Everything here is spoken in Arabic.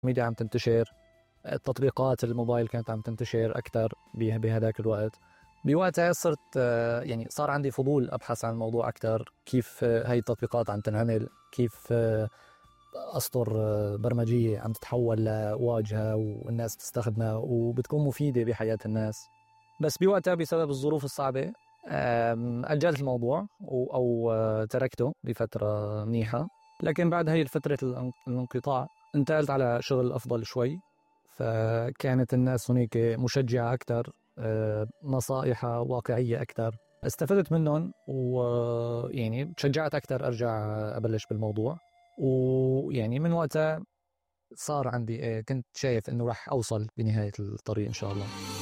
ميديا عم تنتشر، التطبيقات الموبايل كانت عم تنتشر أكتر بهذاك الوقت. بوقتها صرت يعني صار عندي فضول أبحث عن الموضوع أكتر، كيف هاي التطبيقات عم تنعمل، كيف أسطر برمجية عم تتحول لواجهة والناس تستخدمها وبتكون مفيدة بحياة الناس. بس بوقتها بسبب الظروف الصعبة أجلت الموضوع أو تركته لفترة منيحة. لكن بعد هاي فترة الانقطاع انتقلت على شغل أفضل شوي، فكانت الناس هناك مشجعة أكتر، نصائح واقعية أكتر، استفدت منهم ويعني تشجعت أكتر أرجع أبلش بالموضوع. ويعني من وقتها صار عندي كنت شايف إنه راح أوصل بنهاية الطريق إن شاء الله.